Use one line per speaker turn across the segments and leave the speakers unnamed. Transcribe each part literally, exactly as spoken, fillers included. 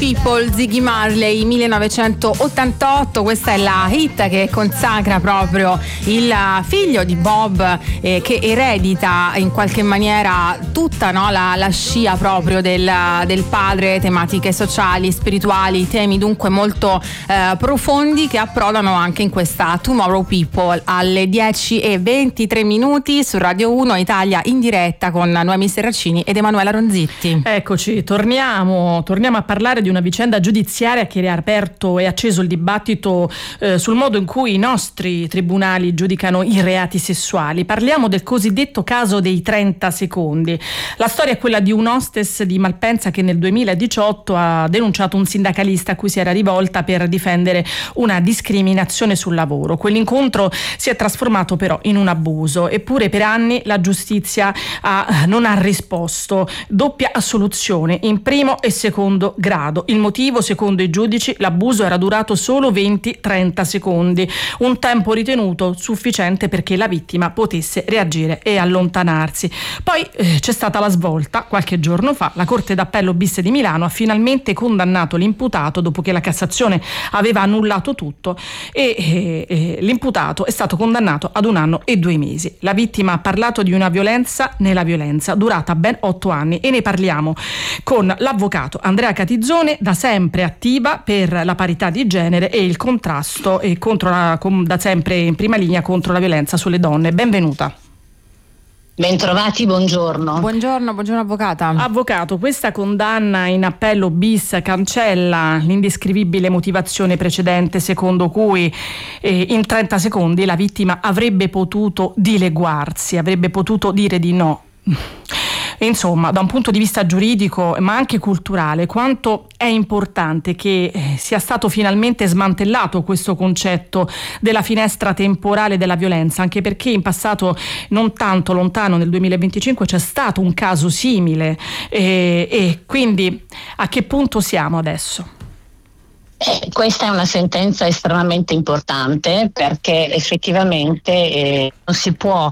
People, Ziggy Marley, millenovecentottantotto. Questa è la hit che consacra proprio il figlio di Bob, eh, che eredita in qualche maniera tutta, no, la, la scia proprio del, del padre, tematiche sociali, spirituali, temi dunque molto eh, profondi che approdano anche in questa Tomorrow People alle dieci e ventitré minuti su Radio uno Italia in diretta con Noemi Serracini ed Emanuela Ronzitti.
Eccoci, torniamo, torniamo a parlare di una vicenda giudiziaria che ha aperto e acceso il dibattito eh, sul modo in cui i nostri tribunali giudicano i reati sessuali. Parliamo del cosiddetto caso dei trenta secondi. La storia è quella di un hostess di Malpensa che nel duemiladiciotto ha denunciato un sindacalista a cui si era rivolta per difendere una discriminazione sul lavoro. Quell'incontro si è trasformato però in un abuso, eppure per anni la giustizia ha, non ha risposto. Doppia assoluzione in primo e secondo grado. Il motivo, secondo i giudici, l'abuso era durato solo venti trenta secondi, un tempo ritenuto sufficiente perché la vittima potesse reagire e allontanarsi. Poi eh, c'è stata la svolta. Qualche giorno fa la Corte d'Appello bis di Milano ha finalmente condannato l'imputato dopo che la Cassazione aveva annullato tutto e eh, eh, l'imputato è stato condannato ad un anno e due mesi. La vittima ha parlato di una violenza nella violenza durata ben otto anni e ne parliamo con l'avvocato Andrea Catizzone, da sempre attiva per la parità di genere e il contrasto e contro la, da sempre in prima linea contro la violenza sulle donne. Benvenuta.
Bentrovati, buongiorno.
Buongiorno, buongiorno avvocata.
Avvocato, questa condanna in appello bis cancella l'indescrivibile motivazione precedente secondo cui eh, in trenta secondi la vittima avrebbe potuto dileguarsi, avrebbe potuto dire di no. Insomma, da un punto di vista giuridico ma anche culturale, quanto è importante che eh, sia stato finalmente smantellato questo concetto della finestra temporale della violenza, anche perché in passato non tanto lontano, nel duemilaventicinque, c'è stato un caso simile eh, e quindi a che punto siamo adesso?
Eh, questa è una sentenza estremamente importante perché effettivamente eh, non si può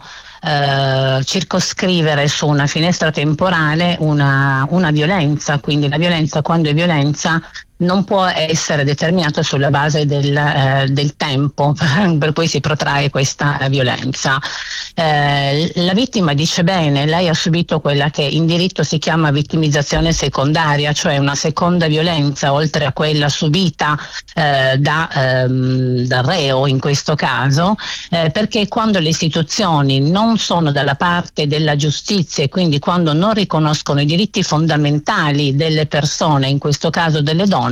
Uh, circoscrivere su una finestra temporale una, una violenza, quindi la violenza, quando è violenza, non può essere determinata sulla base del, eh, del tempo per cui si protrae questa eh, violenza. Eh, la vittima dice bene, lei ha subito quella che in diritto si chiama vittimizzazione secondaria, cioè una seconda violenza oltre a quella subita eh, da, ehm, dal reo in questo caso, eh, perché quando le istituzioni non sono dalla parte della giustizia e quindi quando non riconoscono i diritti fondamentali delle persone, in questo caso delle donne,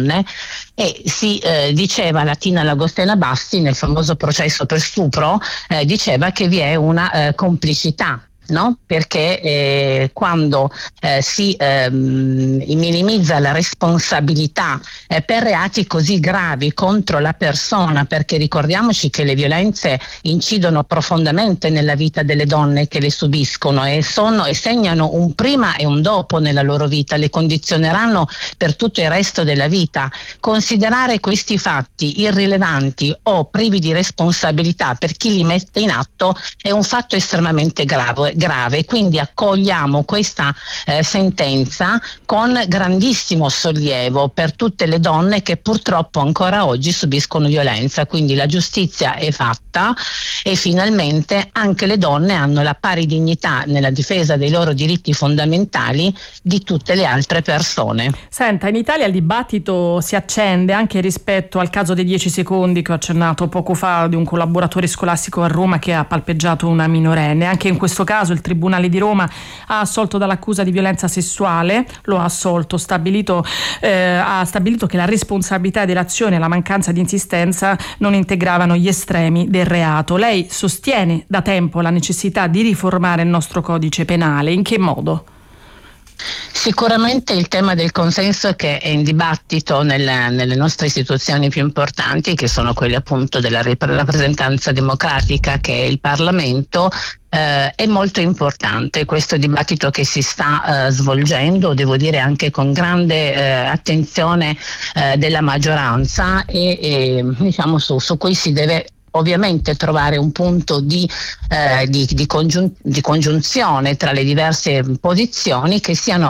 e si eh, diceva, la Tina Lagostena Bassi nel famoso processo per stupro eh, diceva che vi è una eh, complicità, no? Perché eh, quando eh, si eh, minimizza la responsabilità eh, per reati così gravi contro la persona, perché ricordiamoci che le violenze incidono profondamente nella vita delle donne che le subiscono e, sono, e segnano un prima e un dopo nella loro vita, le condizioneranno per tutto il resto della vita. Considerare questi fatti irrilevanti o privi di responsabilità per chi li mette in atto è un fatto estremamente grave. grave, quindi accogliamo questa eh, sentenza con grandissimo sollievo per tutte le donne che purtroppo ancora oggi subiscono violenza, quindi la giustizia è fatta e finalmente anche le donne hanno la pari dignità nella difesa dei loro diritti fondamentali di tutte le altre persone.
Senta, in Italia il dibattito si accende anche rispetto al caso dei dieci secondi che ho accennato poco fa di un collaboratore scolastico a Roma che ha palpeggiato una minorenne. Anche in questo caso il Tribunale di Roma ha assolto dall'accusa di violenza sessuale, lo ha assolto, stabilito, eh, ha stabilito che la responsabilità dell'azione e la mancanza di insistenza non integravano gli estremi del reato. Lei sostiene da tempo la necessità di riformare il nostro codice penale. In che modo?
Sicuramente il tema del consenso che è in dibattito nelle, nelle nostre istituzioni più importanti, che sono quelle appunto della rappresentanza democratica che è il Parlamento, eh, è molto importante. Questo dibattito che si sta eh, svolgendo, devo dire anche con grande eh, attenzione eh, della maggioranza e, e diciamo su, su cui si deve ovviamente trovare un punto di, eh, di, di, congiun- di congiunzione tra le diverse posizioni che siano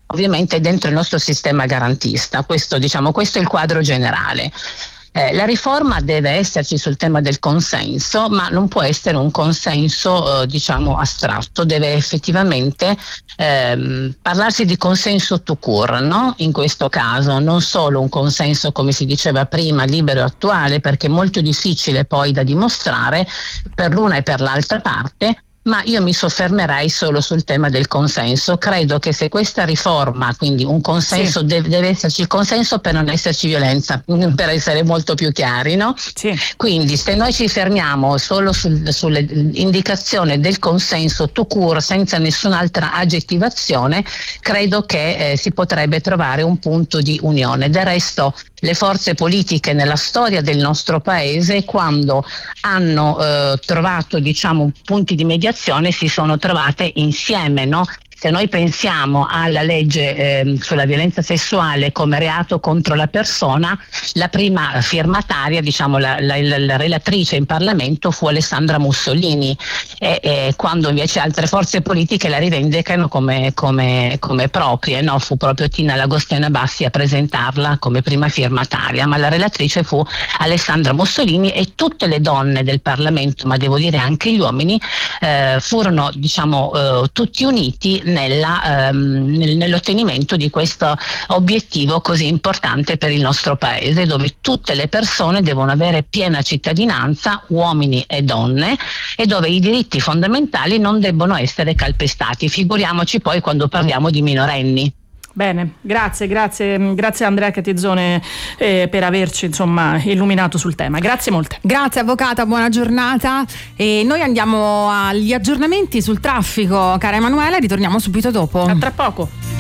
ovviamente dentro il nostro sistema garantista. Questo, diciamo, questo è il quadro generale. Eh, la riforma deve esserci sul tema del consenso, ma non può essere un consenso eh, diciamo astratto, deve effettivamente ehm, parlarsi di consenso tout court, no? In questo caso non solo un consenso, come si diceva prima, libero e attuale, perché è molto difficile poi da dimostrare per l'una e per l'altra parte, ma io mi soffermerei solo sul tema del consenso. Credo che se questa riforma, quindi un consenso, sì. deve, deve esserci il consenso per non esserci violenza, per essere molto più chiari, no?
Sì.
Quindi se noi ci fermiamo solo sul, sull'indicazione del consenso tout court, senza nessun'altra aggettivazione, credo che eh, si potrebbe trovare un punto di unione. Del resto le forze politiche nella storia del nostro paese, quando hanno eh, trovato diciamo punti di mediazione, si sono trovate insieme, no? Se noi pensiamo alla legge eh, sulla violenza sessuale come reato contro la persona, la prima firmataria, diciamo la, la, la relatrice in Parlamento fu Alessandra Mussolini, e, e quando invece altre forze politiche la rivendicano come, come, come propria, no? Fu proprio Tina L'Agostena Bassi a presentarla come prima firmataria, ma la relatrice fu Alessandra Mussolini, e tutte le donne del Parlamento, ma devo dire anche gli uomini, eh, furono diciamo eh, tutti uniti Nella, ehm, nell'ottenimento di questo obiettivo così importante per il nostro paese, dove tutte le persone devono avere piena cittadinanza, uomini e donne, e dove i diritti fondamentali non debbono essere calpestati. Figuriamoci poi quando parliamo di minorenni.
Bene, grazie, grazie, grazie Andrea Catizzone eh, per averci insomma illuminato sul tema. Grazie molte.
Grazie avvocata, buona giornata. E noi andiamo agli aggiornamenti sul traffico, cara Emanuela, ritorniamo subito dopo.
A tra poco.